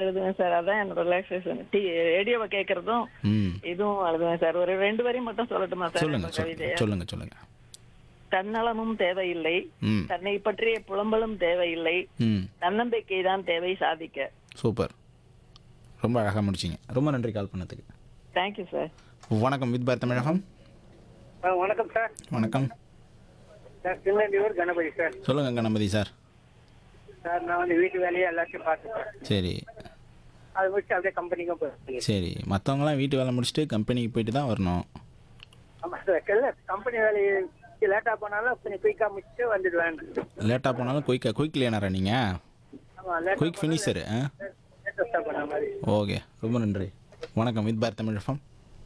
எழுதுவேன் சார். அதான் என்னோட ரிலாக்ஸேஷன். ரேடியோவை கேட்கறதும் ம். இதுவும் எழுதுவேன் சார். ஒரு 2 வரி மட்டும் சொல்லட்டுமா சார் சொல்லுங்க, என்னோட சொல்லுங்க, கவிதைய? சொல்லுங்க, சொல்லுங்க. தன்னலமும் தேவையில்லை, ம். தன்னை பற்றிய புலம்பலும் தேவையில்லை, ம். தன்னம்பிக்கை தான் தேவை சாதிக்க. சூப்பர். ரொம்ப அழகாக முடிச்சிங்க. ரொம்ப நன்றி கால் பண்ணதுக்கு. Thank you sir. வணக்கம் வித் பார் தமிழகம். வணக்கம் சார். வணக்கம். Sir திருநெல்வேலூர் Ganapathi sir. சொல்லுங்க கணபதி சார். சார் நான் வந்து வீட்டு வேலையை எல்லாத்தையும் பார்த்துப்பேன். சரி அதை முடிச்சு அப்படியே கம்பெனிக்கும் போயிருக்கேன். சரி, மற்றவங்களாம் வீட்டு வேலை முடிச்சுட்டு கம்பெனிக்கு போயிட்டு தான் வரணும். ஆமாம் சார். இல்லை கம்பெனி வேலையை லேட்டாக போனாலும் கொஞ்சம் குயிக்காக முடிச்சுட்டு வந்துடுவேன். லேட்டாக போனாலும் குயிக் லேனரா நீங்கள்? ஆமாம் லேட்டாக குயிக் ஃபினிஷரு. லேட்டஸ்ட்டாக பண்ண மாதிரி. ஓகே, ரொம்ப நன்றி. வணக்கம் வித் பார் தமிழகம்.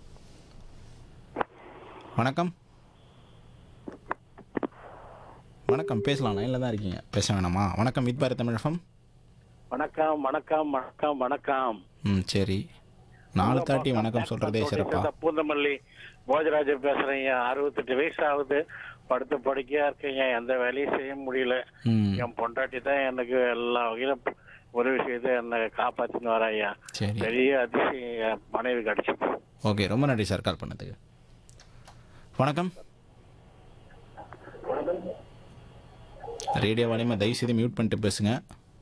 வணக்கம். வணக்கம், பேசலாம். லைனில் தான் இருக்கீங்க, பேச வேணாமா? வணக்கம் வித் பார் தமிழகம். வணக்கம் வணக்கம் வணக்கம் வணக்கம். ம், சரி. 4 தாட்டி வணக்கம் சொல்கிறதே சிறப்பா. பூந்தமல்லி போஜராஜர் பேசுறேங்க. 68 வயசு ஆகுது. படுத்து படுக்கையா இருக்கீங்க. எந்த வேலையும் செய்ய முடியல. ம், என் பொண்டாட்டி தான் எனக்கு எல்லா வகையிலும் உதவி செய்து என்னை காப்பாற்றின்னு வரையா. சரி. பெரிய அதிசயம் என் மனைவி கிடைச்சி. ஓகே, ரொம்ப நன்றி சார் கால் பண்ணதுக்கு. வணக்கம். ரேடியோ வால்யூமை தயவு செய்து மியூட் பண்ணிட்டு பேசுங்க.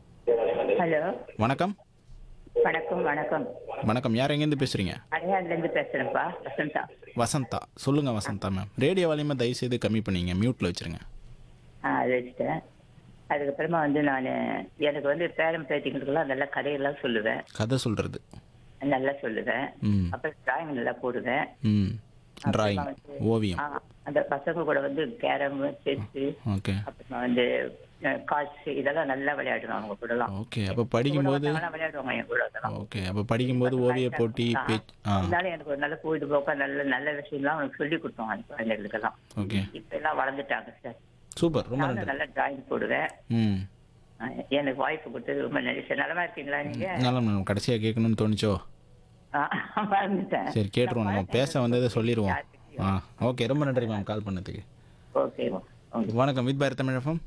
ஹலோ, வணக்கம். வணக்கம். வணக்கம். வணக்கம், யார் எங்கேருந்து பேசுகிறீங்க? அடையாறுலேருந்து பேசுகிறேன்ப்பா, வசந்தா. வசந்தா. சொல்லுங்கள் வசந்தா மேம். ரேடியோ வால்யூமை தயவு செய்து கம்மி பண்ணிங்க, மியூட்டில் வச்சுருங்க. அது வச்சுட்டேன். அதுக்கப்புறமா வந்து நான் எனக்கு வந்து பேரம் பேத்திங்களுக்கெல்லாம் நல்லா கதையெல்லாம் சொல்லுவேன், கதை சொல்கிறது. நல்லா சொல்லுவேன். ம். அப்புறம் டிராயிங் நல்லா போடுவேன். ம். டிராயிங், அப்புறமா வந்து ஓவியம். அந்த பசங்க கூட வந்து கேரம், செஸ்ஸு, ஓகே அப்புறமா வந்து காட்ஸ் இதெல்லாம் நல்லா விளையாடுவேன் அவங்க கூடலாம். ஓகே. அப்போ படிக்கும்போது விளையாடுவாங்க என் கூட அதெல்லாம். ஓகே, அப்போ படிக்கும்போது ஓவிய போட்டி அதனால எனக்கு ஒரு நல்ல பொழுதுபோக்கா நல்ல நல்ல விஷயம்லாம் அவனுக்கு சொல்லி கொடுத்தோம் அந்த குழந்தைகளுக்கெல்லாம். ஓகே, இப்ப எல்லாம் வளர்ந்துட்டாங்க சார். சூப்பர், ரொம்ப நானும் நன்றி. நல்லா டிராயிங் போடுவேன். ம், எனக்கு வாய்ப்பு கொடுத்தது ரொம்ப நன்றி சார். நலமா இருக்கீங்களா நீங்க? நல்லா மேம். கடைசியாக கேட்கணும்னு தோணுச்சோ? மறந்துட்டேன். சரி, கேட்டுருவோம். நம்ம பேச வந்ததை சொல்லிடுவோம். ஓகே, ரொம்ப நன்றி மேம் கால் பண்ணதுக்கு. ஓகே. வணக்கம் வித் பார் தமிழகம்.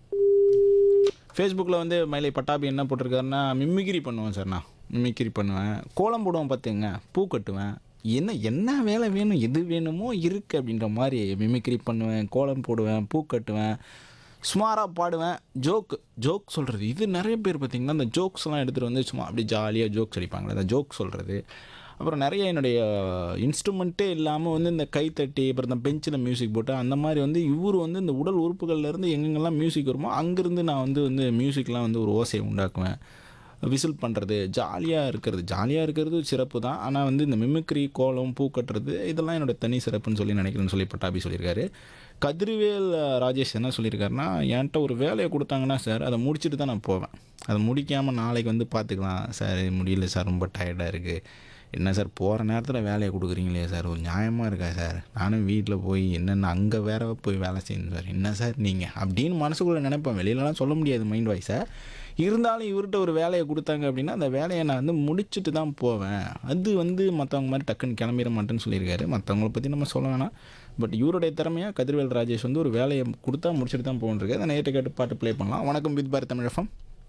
ஃபேஸ்புக்கில் வந்து மயிலை பட்டாபி என்ன போட்டிருக்காருன்னா, மிமிக்ரி பண்ணுவேன் சார். நான் மிமிக்ரி பண்ணுவேன், கோலம் போடுவேன், பார்த்துங்க, பூ கட்டுவேன், என்ன வேலை வேணும், எது வேணுமோ இருக்குது அப்படின்ற மாதிரி மிமிக்ரி பண்ணுவேன், கோலம் போடுவேன், பூ கட்டுவேன், சுமாராக பாடுவேன், ஜோக் சொல்கிறது. இது நிறைய பேர் பார்த்திங்கன்னா அந்த ஜோக்ஸ்லாம் எடுத்துகிட்டு வந்து சும்மா அப்படி ஜாலியாக ஜோக்ஸ் அடிப்பாங்களே, அந்த ஜோக் சொல்கிறது. அப்புறம் நிறைய என்னுடைய இன்ஸ்ட்ருமெண்ட்டே இல்லாமல் வந்து இந்த கைத்தட்டி, அப்புறம் இந்த பெஞ்சில் மியூசிக் போட்டு அந்த மாதிரி வந்து இவர் வந்து இந்த உடல் உறுப்புகள்லேருந்து எங்கெங்கெல்லாம் மியூசிக் வருமோ அங்கேருந்து நான் வந்து மியூசிக்லாம் வந்து ஒரு ஓசையை உண்டாக்குவேன். விசில் பண்ணுறது, ஜாலியாக இருக்கிறது சிறப்பு தான். ஆனால் வந்து இந்த மிமிக்ரி, கோலம், பூ கட்டுறது இதெல்லாம் என்னோடய தனி சிறப்புன்னு சொல்லி நினைக்கிறேன்னு சொல்லி பட்டாபி சொல்லியிருக்காரு. கதிர்வேல் ராஜேஷ் என்ன சொல்லியிருக்காருன்னா, என்கிட்ட ஒரு வேலையை கொடுத்தாங்கன்னா சார் அதை முடிச்சுட்டு தான் நான் போவேன். அதை முடிக்காமல் நாளைக்கு வந்து பார்த்துக்கலாம் சார், முடியல சார், ரொம்ப டயர்டாக இருக்குது. என்ன சார் போகிற நேரத்தில் வேலையை கொடுக்குறீங்களே சார், ஒரு நியாயமாக இருக்கா சார்? நானும் வீட்டில் போய் என்னென்ன அங்கே வேற போய் வேலை செய்யணும் சார், என்ன சார் நீங்கள் அப்படின்னு மனசுக்குள்ளே நினைப்பேன். வெளியிலலாம் சொல்ல முடியாது மைண்ட் வாய்ஸை. இருந்தாலும் இவர்கிட்ட ஒரு வேலையை கொடுத்தாங்க அப்படின்னா அந்த வேலையை நான் வந்து முடிச்சுட்டு தான் போவேன். அது வந்து மற்றவங்க மாதிரி டக்குன்னு கிளம்பிட மாட்டேன்னு சொல்லியிருக்காரு. மற்றவங்கள பற்றி நம்ம சொல்ல வேணாம். பட் இவருடைய திறமையாக கதிர்வேல் ராஜேஷ் வந்து ஒரு வேலையை கொடுத்தா முடிச்சுட்டு தான் போகணுருக்கு. அதை நேற்று கேட்டு பாட்டு ப்ளே பண்ணலாம். வணக்கம் வித் பார் தமிழகம்.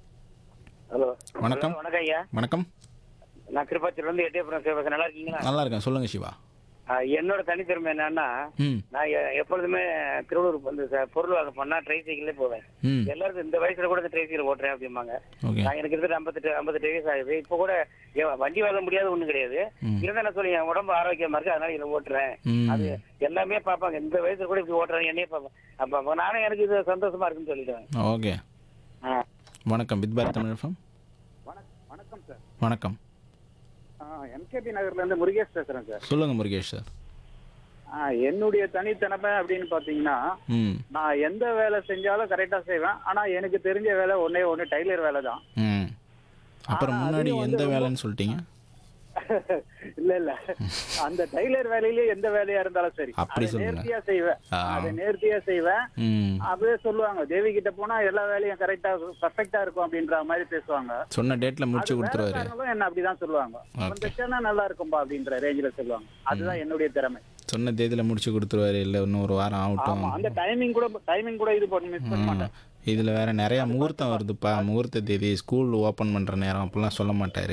ஹலோ, வணக்கம். வணக்கம் ஐயா. வணக்கம். நான் திருப்பாச்சியிலேருந்து எட்டயபுரம் பேசுறேன். நல்லா இருக்கீங்களா? நல்லா இருக்கேன், சொல்லுங்கள் சிவா. என்னோட தனித்திறமை என்னன்னா, ம். நான் எப்பொழுதுமே திருவள்ளூருக்கு வந்து பொருள் வாங்க போனா ட்ரை சைக்கிளே போவேன். ம். எல்லாருக்கும் இந்த வயசுல கூட ட்ரை சைக்கிள் ஓட்டுறேன் அப்படிம்பாங்க. ஓகே. நான் எனக்கு இருக்கிற 58 வயசு ஆகுது. இப்போ கூட வண்டி வாங்க முடியாது ஒண்ணும் கிடையாது. இருந்தா என்ன சொல்லி என் உடம்பு ஆரோக்கியமா இருக்கு, அதனால இதை ஓட்டுறேன். அது எல்லாமே பார்ப்பாங்க, இந்த வயசுல கூட இப்படி ஓட்டுறாங்க என்னையே பார்ப்பேன். அப்ப நானும் எனக்கு இது சந்தோஷமா இருக்குன்னு சொல்லிடுவேன். ஓகே. வணக்கம் வித் பார் தமிழகம். வணக்கம் சார். வணக்கம். எம்கேபி நகர்ல இருந்து முருகேஷ் பேசுறேன் சார். சொல்லுங்கள் முருகேஷ் சார். என்னுடைய தனித்தன்மை அப்படின்னு பாத்தீங்கன்னா, ம். நான் எந்த வேலை செஞ்சாலும் கரெக்டா செய்வேன். ஆனா எனக்கு தெரிஞ்ச வேலை ஒண்ணு டைலர் வேலை தான். ம். அப்புறம் முன்னாடி எந்த வேலைன்னு சொல்லிட்டீங்க? இல்ல அந்த டைலர் வேலையிலேயே எந்த வேலையா இருந்தாலும் சரி அப்படி சொல்லுங்க. நேர்த்தியா செய்வேன். அதை நேர்த்தியா செய்வேன். ம். அப்படியே சொல்லுவாங்க, தேவி கிட்ட போனா எல்லா வேலையும் கரெக்டா பர்ஃபெக்டா இருக்கும் அப்படின்ற மாதிரி பேசுவாங்க. சொன்ன டேட்ல முடிச்சு கொடுத்துருவாரு. என்ன அப்படிதான் சொல்லுவாங்க. வந்துச்சுன்னா நல்லா இருக்கும்பா அப்படின்ற ரேஞ்சில சொல்லுவாங்க. அதுதான் என்னுடைய திறமை. சொன்ன தேதியில் முடிச்சு கொடுத்துருவாரு. இல்லை இன்னும் ஒரு வாரம் ஆகட்டும். அந்த டைமிங் கூட இது பண்ணி மிஸ் பண்ண மாட்டேன். இதில் வேற நிறையா முகூர்த்தம் வருதுப்பா, முகூர்த்த தேதி, ஸ்கூல் ஓப்பன் பண்ணுற நேரம் அப்படிலாம் சொல்ல மாட்டார்.